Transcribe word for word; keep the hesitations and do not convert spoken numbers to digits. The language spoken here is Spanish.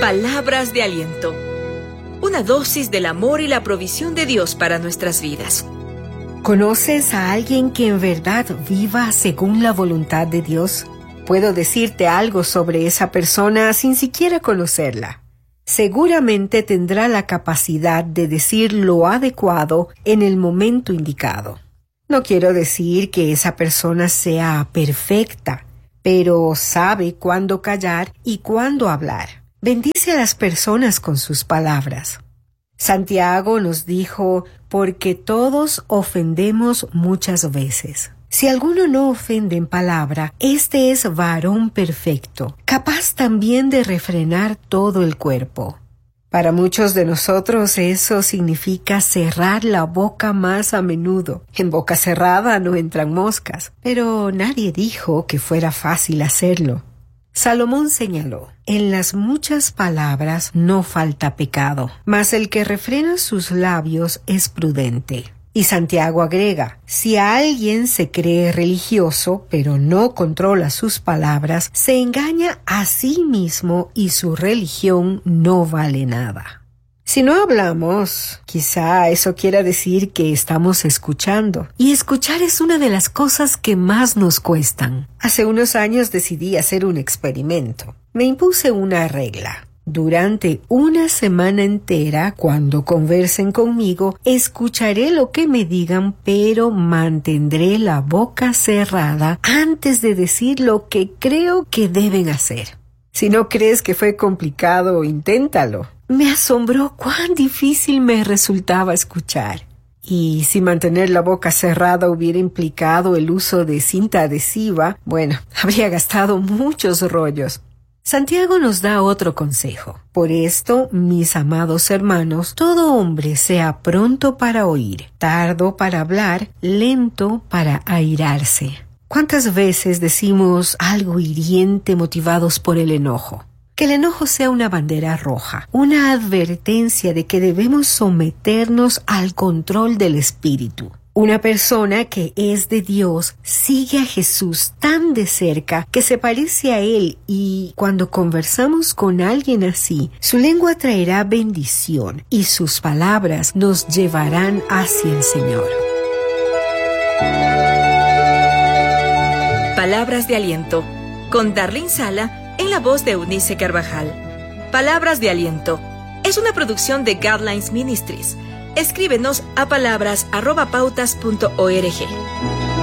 Palabras de aliento. Una dosis del amor y la provisión de Dios para nuestras vidas. ¿Conoces a alguien que en verdad viva según la voluntad de Dios? Puedo decirte algo sobre esa persona sin siquiera conocerla. Seguramente tendrá la capacidad de decir lo adecuado en el momento indicado. No quiero decir que esa persona sea perfecta, pero sabe cuándo callar y cuándo hablar. Bendice a las personas con sus palabras. Santiago nos dijo, porque todos ofendemos muchas veces. Si alguno no ofende en palabra, este es varón perfecto, capaz también de refrenar todo el cuerpo. Para muchos de nosotros eso significa cerrar la boca más a menudo. En boca cerrada no entran moscas, pero nadie dijo que fuera fácil hacerlo. Salomón señaló, en las muchas palabras no falta pecado, mas el que refrena sus labios es prudente. Y Santiago agrega, si alguien se cree religioso, pero no controla sus palabras, se engaña a sí mismo y su religión no vale nada. Si no hablamos, quizá eso quiera decir que estamos escuchando. Y escuchar es una de las cosas que más nos cuestan. Hace unos años decidí hacer un experimento. Me impuse una regla. Durante una semana entera, cuando conversen conmigo, escucharé lo que me digan, pero mantendré la boca cerrada antes de decir lo que creo que deben hacer. Si no crees que fue complicado, inténtalo. Me asombró cuán difícil me resultaba escuchar. Y si mantener la boca cerrada hubiera implicado el uso de cinta adhesiva, bueno, habría gastado muchos rollos. Santiago nos da otro consejo. Por esto, mis amados hermanos, todo hombre sea pronto para oír, tardo para hablar, lento para airarse. ¿Cuántas veces decimos algo hiriente motivados por el enojo? Que el enojo sea una bandera roja, una advertencia de que debemos someternos al control del espíritu. Una persona que es de Dios sigue a Jesús tan de cerca que se parece a Él, y cuando conversamos con alguien así, su lengua traerá bendición y sus palabras nos llevarán hacia el Señor. Palabras de aliento, con Darlene Sala, en la voz de Eunice Carvajal. Palabras de aliento es una producción de Guidelines Ministries. Escríbenos a palabras arroba pautas punto org.